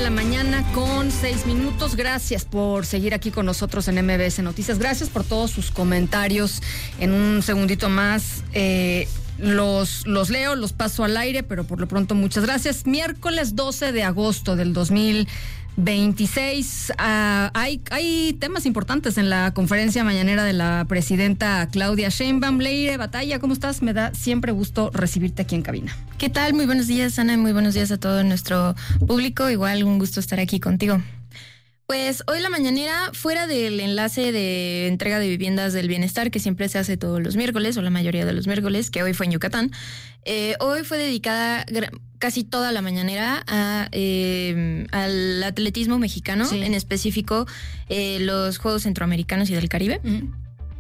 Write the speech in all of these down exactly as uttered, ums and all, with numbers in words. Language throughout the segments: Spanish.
la mañana con seis minutos. Gracias por seguir aquí con nosotros en M B S Noticias. Gracias por todos sus comentarios. En un segundito más eh, los, los leo, los paso al aire, pero por lo pronto muchas gracias. Miércoles doce de agosto del dos mil veintiséis. Uh, hay, hay temas importantes en la conferencia mañanera de la presidenta Claudia Sheinbaum. Leire Batalla, ¿cómo estás? Me da siempre gusto recibirte aquí en cabina. ¿Qué tal? Muy buenos días, Ana, y muy buenos días a todo nuestro público. Igual un gusto estar aquí contigo. Pues hoy la mañanera, fuera del enlace de entrega de viviendas del bienestar, que siempre se hace todos los miércoles, o la mayoría de los miércoles, que hoy fue en Yucatán, eh, hoy fue dedicada casi toda la mañanera a, eh, al atletismo mexicano, sí. En específico eh, los Juegos Centroamericanos y del Caribe. Uh-huh.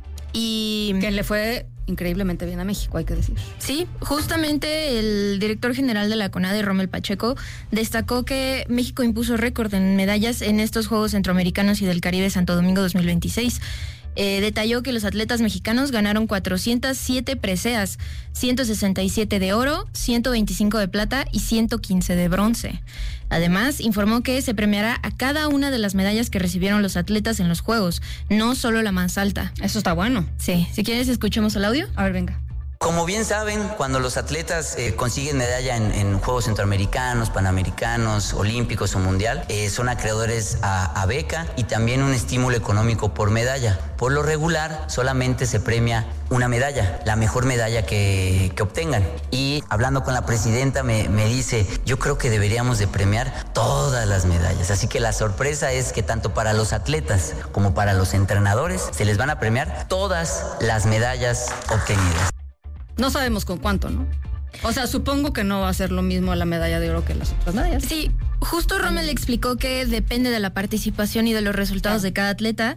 Y que le fue increíblemente bien a México, hay que decir. Sí, justamente el director general de la CONADE, Rommel Pacheco, destacó que México impuso récord en medallas en estos Juegos Centroamericanos y del Caribe Santo Domingo dos mil veintiséis. Eh, detalló que los atletas mexicanos ganaron cuatrocientas siete preseas, ciento sesenta y siete de oro, ciento veinticinco de plata y ciento quince de bronce. Además, informó que se premiará a cada una de las medallas que recibieron los atletas en los Juegos, no solo la más alta. Eso está bueno. Sí, si quieres escuchemos el audio. A ver, venga. Como bien saben, cuando los atletas eh, consiguen medalla en, en Juegos Centroamericanos, Panamericanos, Olímpicos o Mundial, eh, son acreedores a, a beca y también un estímulo económico por medalla. Por lo regular, solamente se premia una medalla, la mejor medalla que, que obtengan. Y hablando con la presidenta me, me dice, yo creo que deberíamos de premiar todas las medallas. Así que la sorpresa es que tanto para los atletas como para los entrenadores se les van a premiar todas las medallas obtenidas. No sabemos con cuánto, ¿no? O sea, supongo que no va a ser lo mismo la medalla de oro que las otras medallas. Sí, justo Rommel explicó que depende de la participación y de los resultados de cada atleta.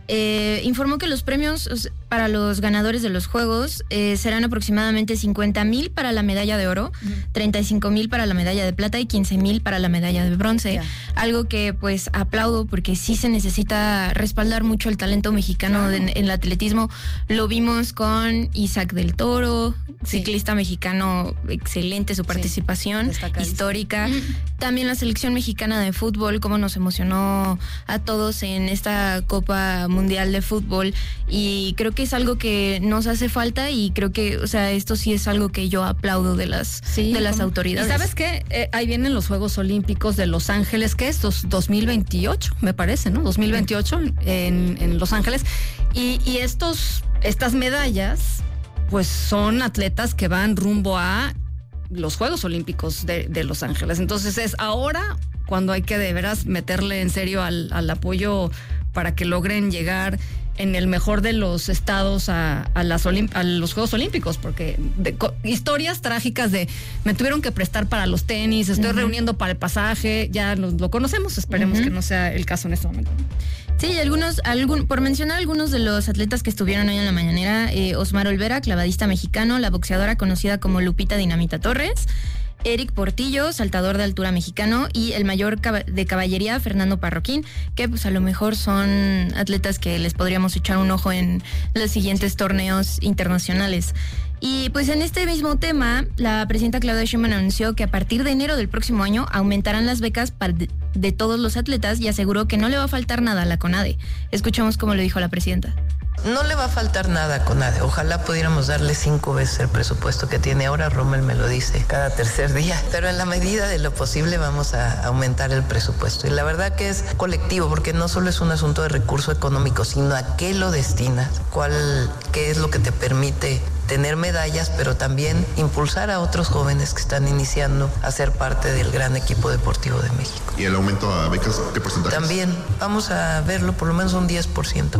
Eh, informó que los premios para los ganadores de los Juegos eh, serán aproximadamente cincuenta mil para la medalla de oro, uh-huh. treinta y cinco mil para la medalla de plata y quince mil para la medalla de bronce. Yeah. Algo que pues aplaudo porque sí se necesita respaldar mucho el talento mexicano claro. en, en el atletismo. Lo vimos con Isaac del Toro, sí. ciclista mexicano, excelente su participación, sí. histórica. Uh-huh. También la selección mexicana de fútbol, cómo nos emocionó a todos en esta Copa Mundial de Fútbol, y creo que es algo que nos hace falta y creo que, o sea, esto sí es algo que yo aplaudo de las sí, de las ¿cómo? autoridades. ¿Y sabes qué? Eh, ahí vienen los Juegos Olímpicos de Los Ángeles, que es dos mil veintiocho, me parece, ¿no? dos mil veintiocho en, en Los Ángeles, y, y estos estas medallas pues son atletas que van rumbo a los Juegos Olímpicos de, de Los Ángeles. Entonces es ahora cuando hay que de veras meterle en serio al, al apoyo para que logren llegar en el mejor de los estados a, a, las olim- a los Juegos Olímpicos, porque de, co- historias trágicas de me tuvieron que prestar para los tenis, estoy uh-huh. reuniendo para el pasaje, ya lo, lo conocemos, esperemos uh-huh. que no sea el caso en este momento. Sí, algunos, algún, por mencionar algunos de los atletas que estuvieron hoy en la mañanera, eh, Osmar Olvera, clavadista mexicano, la boxeadora conocida como Lupita Dinamita Torres, Eric Portillo, saltador de altura mexicano, y el mayor de caballería, Fernando Parroquín, que pues a lo mejor son atletas que les podríamos echar un ojo en los siguientes torneos internacionales. Y pues en este mismo tema, la presidenta Claudia Sheinbaum anunció que a partir de enero del próximo año aumentarán las becas para de, de todos los atletas y aseguró que no le va a faltar nada a la CONADE. Escuchamos cómo lo dijo la presidenta. No le va a faltar nada a CONADE. Ojalá pudiéramos darle cinco veces el presupuesto que tiene ahora. Rommel me lo dice cada tercer día. Pero en la medida de lo posible vamos a aumentar el presupuesto. Y la verdad que es colectivo, porque no solo es un asunto de recurso económico, sino a qué lo destinas, cuál, qué es lo que te permite tener medallas, pero también impulsar a otros jóvenes que están iniciando a ser parte del gran equipo deportivo de México. ¿Y el aumento a becas, qué porcentaje? También vamos a verlo por lo menos un diez por ciento.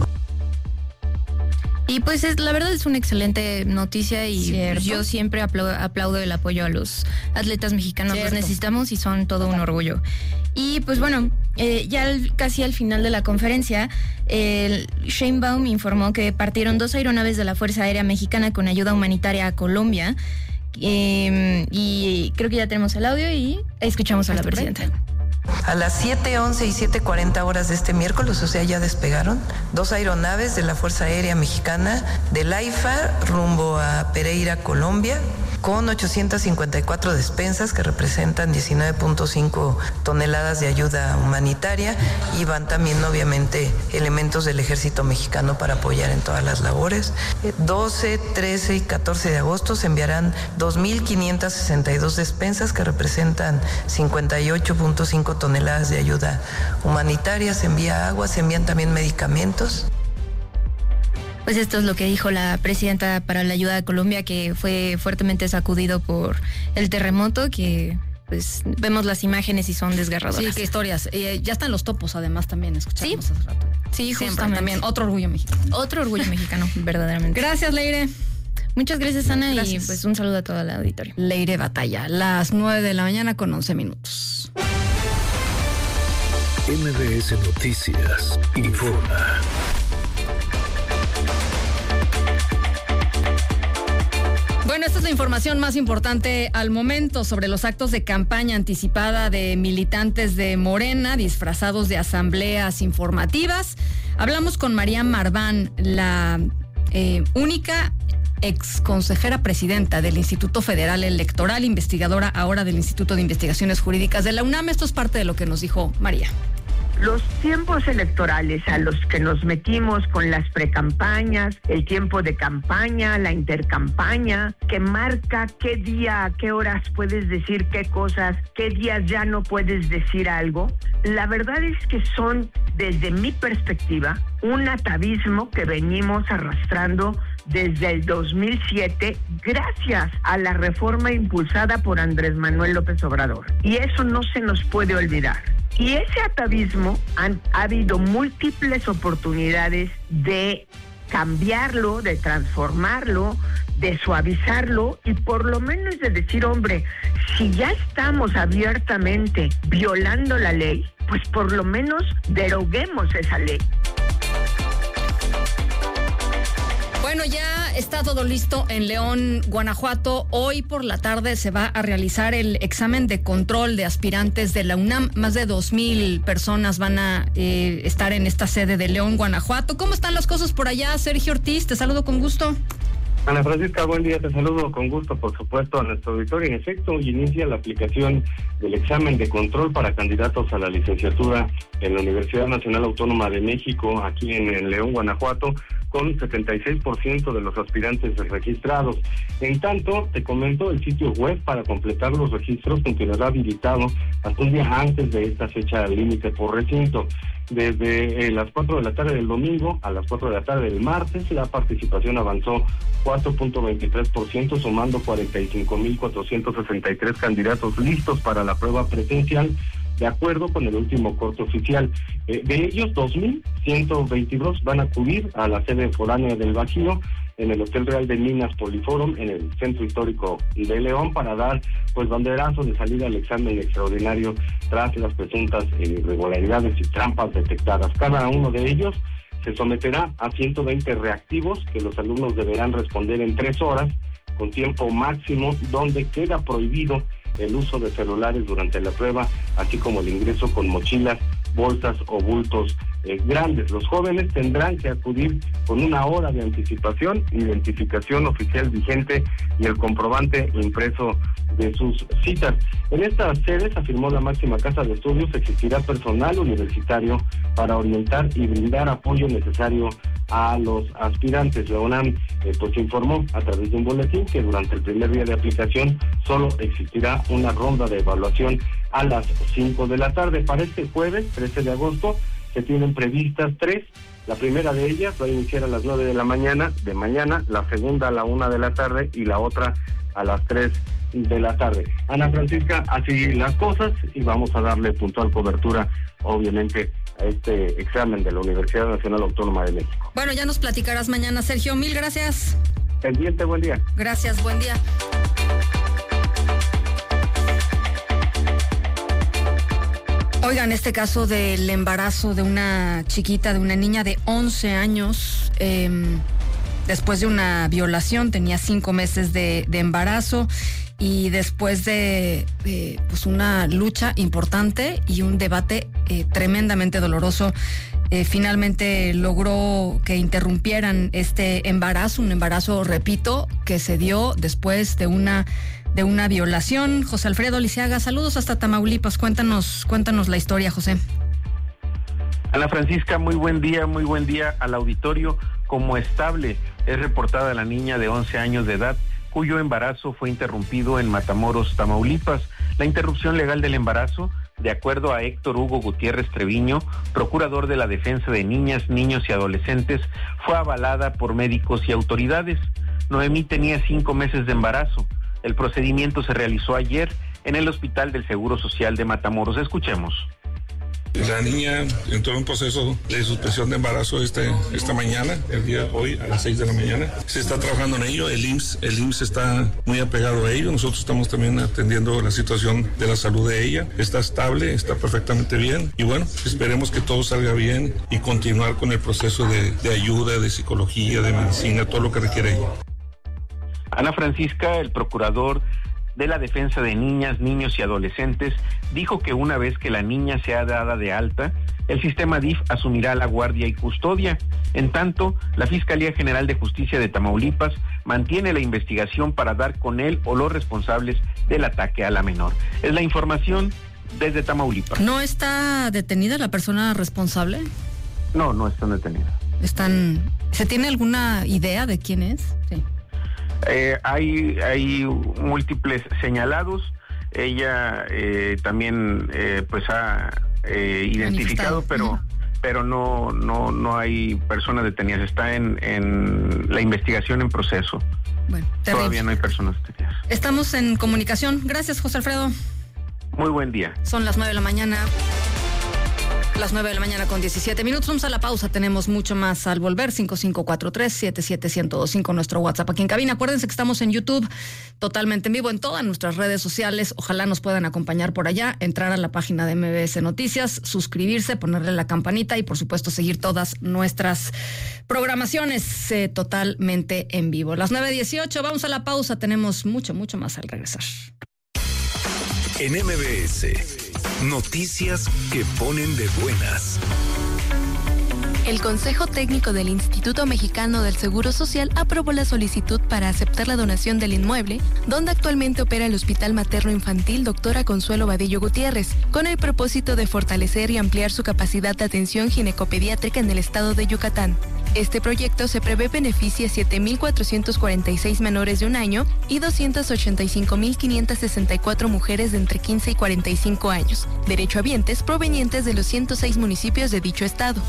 Y pues es, la verdad es una excelente noticia y ¿cierto? Yo siempre aplaudo, aplaudo el apoyo a los atletas mexicanos. ¿Cierto? Los necesitamos y son todo un orgullo. Y pues bueno, eh, ya al, casi al final de la conferencia, eh, Sheinbaum informó que partieron dos aeronaves de la Fuerza Aérea Mexicana con ayuda humanitaria a Colombia. Eh, y creo que ya tenemos el audio y escuchamos a la presidenta. A las siete once y siete cuarenta horas de este miércoles, o sea, ya despegaron dos aeronaves de la Fuerza Aérea Mexicana del AIFA rumbo a Pereira, Colombia, con ochocientas cincuenta y cuatro despensas que representan diecinueve punto cinco toneladas de ayuda humanitaria, y van también obviamente elementos del ejército mexicano para apoyar en todas las labores. doce, trece y catorce de agosto se enviarán dos mil quinientas sesenta y dos despensas que representan cincuenta y ocho punto cinco toneladas de ayuda humanitaria. Se envía agua, se envían también medicamentos. Pues esto es lo que dijo la presidenta para la ayuda a Colombia, que fue fuertemente sacudido por el terremoto, que pues vemos las imágenes y son desgarradoras. Sí, qué historias. Eh, ya están los topos, además, también escuchamos ¿Sí? hace rato. Sí, Siempre, justamente. también otro orgullo mexicano. Otro orgullo mexicano, verdaderamente. Gracias, Leire. Muchas gracias, Ana, Gracias. y pues un saludo a toda la auditorio. Leire Batalla, las nueve de la mañana con once minutos. M B S Noticias informa. Bueno, esta es la información más importante al momento sobre los actos de campaña anticipada de militantes de Morena disfrazados de asambleas informativas. Hablamos con María Marván, la eh, única ex consejera presidenta del Instituto Federal Electoral, investigadora ahora del Instituto de Investigaciones Jurídicas de la UNAM. Esto es parte de lo que nos dijo María. Los tiempos electorales a los que nos metimos con las precampañas, el tiempo de campaña, la intercampaña, que marca qué día, a qué horas puedes decir qué cosas, qué días ya no puedes decir algo, la verdad es que son, desde mi perspectiva, un atavismo que venimos arrastrando desde el dos mil siete, gracias a la reforma impulsada por Andrés Manuel López Obrador. Y eso no se nos puede olvidar. Y ese atavismo, han, ha habido múltiples oportunidades de cambiarlo, de transformarlo, de suavizarlo y por lo menos de decir, hombre, si ya estamos abiertamente violando la ley, pues por lo menos deroguemos esa ley. Bueno, ya está todo listo en León, Guanajuato. Hoy por la tarde se va a realizar el examen de control de aspirantes de la UNAM. Más de dos mil personas van a eh, estar en esta sede de León, Guanajuato. ¿Cómo están las cosas por allá? Sergio Ortiz, te saludo con gusto. Ana Francisca, buen día, te saludo con gusto, por supuesto, a nuestro auditorio. En efecto, hoy inicia la aplicación del examen de control para candidatos a la licenciatura en la Universidad Nacional Autónoma de México, aquí en, en León, Guanajuato, con setenta y seis por ciento de los aspirantes registrados. En tanto, te comento, el sitio web para completar los registros continuará habilitado hasta un día antes de esta fecha límite por recinto. Desde eh, las cuatro de la tarde del domingo a las cuatro de la tarde del martes, la participación avanzó cuatro punto veintitrés por ciento, sumando cuarenta y cinco mil cuatrocientos sesenta y tres candidatos listos para la prueba presencial, de acuerdo con el último corte oficial. Eh, de ellos, dos mil ciento veintidós van a acudir a la sede foránea del Bajío, en el Hotel Real de Minas Poliforum, en el Centro Histórico de León, para dar pues banderazo de salida al examen extraordinario tras las presuntas eh, irregularidades y trampas detectadas. Cada uno de ellos se someterá a ciento veinte reactivos que los alumnos deberán responder en tres horas, con tiempo máximo, donde queda prohibido el uso de celulares durante la prueba, así como el ingreso con mochilas, bolsas o bultos eh, grandes. Los jóvenes tendrán que acudir con una hora de anticipación, identificación oficial vigente y el comprobante impreso de sus citas. En estas sedes, afirmó la máxima casa de estudios, existirá personal universitario para orientar y brindar apoyo necesario a los aspirantes. La UNAM eh, pues informó a través de un boletín que durante el primer día de aplicación solo existirá una ronda de evaluación a las cinco de la tarde. Para este jueves, trece de agosto, se tienen previstas tres. La primera de ellas va a iniciar a las nueve de la mañana, de mañana, la segunda a la una de la tarde y la otra a las tres de la tarde. Ana Francisca, así las cosas, y vamos a darle puntual cobertura, obviamente, a este examen de la Universidad Nacional Autónoma de México. Bueno, ya nos platicarás mañana, Sergio. Mil gracias. Pendiente, buen día. Gracias, buen día. Oigan, este caso del embarazo de una chiquita, de una niña de once años, eh, después de una violación, tenía cinco meses de, de embarazo y después de eh, pues una lucha importante y un debate eh, tremendamente doloroso, eh, finalmente logró que interrumpieran este embarazo, un embarazo, repito, que se dio después de una de una violación. José Alfredo Lisiaga, saludos hasta Tamaulipas, cuéntanos, cuéntanos la historia, José. Ana Francisca, muy buen día, muy buen día al auditorio. Como estable es reportada la niña de once años de edad, cuyo embarazo fue interrumpido en Matamoros, Tamaulipas. La interrupción legal del embarazo, de acuerdo a Héctor Hugo Gutiérrez Treviño, procurador de la defensa de niñas, niños y adolescentes, fue avalada por médicos y autoridades. Noemí tenía cinco meses de embarazo. El procedimiento se realizó ayer en el Hospital del Seguro Social de Matamoros. Escuchemos. La niña entró en un proceso de suspensión de embarazo este, esta mañana, el día hoy a las seis de la mañana. Se está trabajando en ello, el I M S S, el I M S S está muy apegado a ello. Nosotros estamos también atendiendo la situación de la salud de ella. Está estable, está perfectamente bien y bueno, esperemos que todo salga bien y continuar con el proceso de, de ayuda, de psicología, de medicina, todo lo que requiere ella. Ana Francisca, el procurador de la defensa de niñas, niños y adolescentes, dijo que una vez que la niña sea dada de alta, el sistema D I F asumirá la guardia y custodia. En tanto, la Fiscalía General de Justicia de Tamaulipas mantiene la investigación para dar con él o los responsables del ataque a la menor. Es la información desde Tamaulipas. ¿No está detenida la persona responsable? No, no están detenidas. Están... ¿Se tiene alguna idea de quién es? Sí. Eh, hay, hay múltiples señalados. Ella eh, también eh, pues ha eh, identificado, pero uh-huh. pero no no no hay personas detenidas. Está en, en la investigación en proceso. Bueno, todavía no hay personas detenidas. Estamos en comunicación. Gracias, José Alfredo. Muy buen día. Son las nueve de la mañana. Las nueve de la mañana con diecisiete minutos. Vamos a la pausa. Tenemos mucho más al volver. cinco cinco cuatro tres, siete siete uno cero dos cinco, nuestro WhatsApp aquí en cabina. Acuérdense que estamos en YouTube, totalmente en vivo, en todas nuestras redes sociales. Ojalá nos puedan acompañar por allá, entrar a la página de M B S Noticias, suscribirse, ponerle la campanita y, por supuesto, seguir todas nuestras programaciones eh, totalmente en vivo. Las nueve dieciocho, vamos a la pausa. Tenemos mucho, mucho más al regresar. En M B S, noticias que ponen de buenas. El Consejo Técnico del Instituto Mexicano del Seguro Social aprobó la solicitud para aceptar la donación del inmueble donde actualmente opera el Hospital Materno Infantil Doctora Consuelo Vadillo Gutiérrez, con el propósito de fortalecer y ampliar su capacidad de atención ginecopediátrica en el estado de Yucatán. Este proyecto se prevé beneficia a siete mil cuatrocientos cuarenta y seis menores de un año y doscientas ochenta y cinco mil quinientas sesenta y cuatro mujeres de entre quince y cuarenta y cinco años, derechohabientes provenientes de los ciento seis municipios de dicho estado.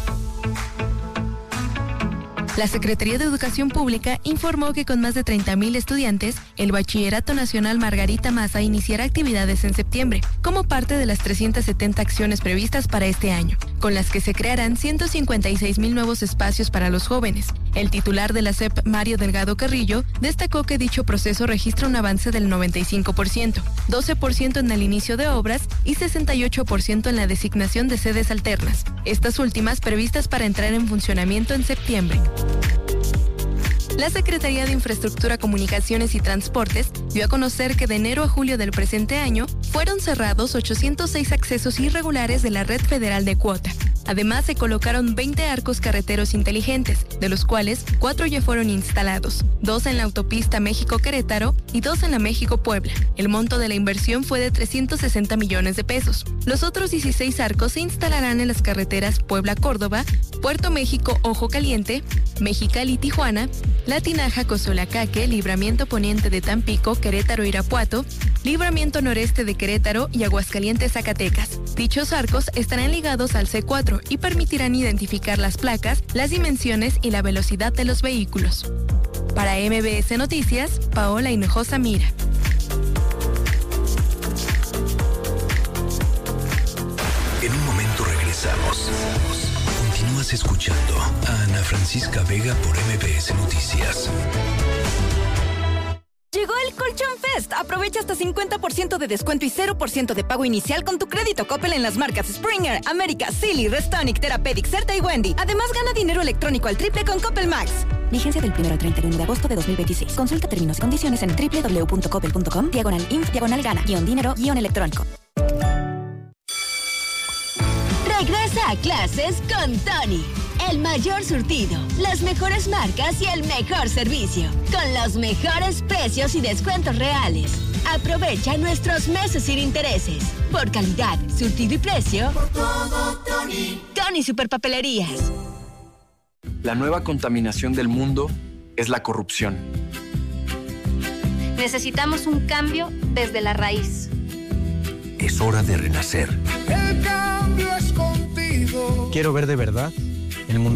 La Secretaría de Educación Pública informó que con más de treinta mil estudiantes, el Bachillerato Nacional Margarita Maza iniciará actividades en septiembre, como parte de las trescientas setenta acciones previstas para este año, con las que se crearán ciento cincuenta y seis mil nuevos espacios para los jóvenes. El titular de la S E P, Mario Delgado Carrillo, destacó que dicho proceso registra un avance del noventa y cinco por ciento, doce por ciento en el inicio de obras y sesenta y ocho por ciento en la designación de sedes alternas, estas últimas previstas para entrar en funcionamiento en septiembre. La Secretaría de Infraestructura, Comunicaciones y Transportes dio a conocer que de enero a julio del presente año fueron cerrados ochocientos seis accesos irregulares de la red federal de cuota. Además, se colocaron veinte arcos carreteros inteligentes, de los cuales cuatro ya fueron instalados, dos en la autopista México-Querétaro y dos en la México-Puebla. El monto de la inversión fue de trescientos sesenta millones de pesos. Los otros dieciséis arcos se instalarán en las carreteras Puebla-Córdoba, Puerto México-Ojo Caliente, Mexicali-Tijuana, La Tinaja-Cozolacaque, Libramiento Poniente de Tampico, Querétaro-Irapuato, Libramiento Noreste de Querétaro y Aguascalientes-Zacatecas. Dichos arcos estarán ligados al C cuatro y permitirán identificar las placas, las dimensiones y la velocidad de los vehículos. Para M B S Noticias, Paola Hinojosa Mira. En un momento regresamos. Continúas escuchando a Ana Francisca Vega por M B S Noticias. Llegó el Colchón Fest Aprovecha hasta cincuenta por ciento de descuento y cero por ciento de pago inicial con tu crédito Coppel en las marcas Springer, América, Silly, Restonic, Therapeutic, Certa y Wendy. Además, gana dinero electrónico al triple con Coppel Max. Vigencia del primero al treinta y uno de agosto de dos mil veintiséis. Consulta términos y condiciones en doble u doble u doble u punto coppel punto com, diagonal inf, diagonal gana, guión dinero, guión electrónico. Regresa a clases con Tony. El mayor surtido, las mejores marcas y el mejor servicio. Con los mejores precios y descuentos reales. Aprovecha nuestros meses sin intereses. Por calidad, surtido y precio. Por todo, Tony. Tony Superpapelerías. La nueva contaminación del mundo es la corrupción. Necesitamos un cambio desde la raíz. Es hora de renacer. El cambio es contigo. Quiero ver de verdad el mundo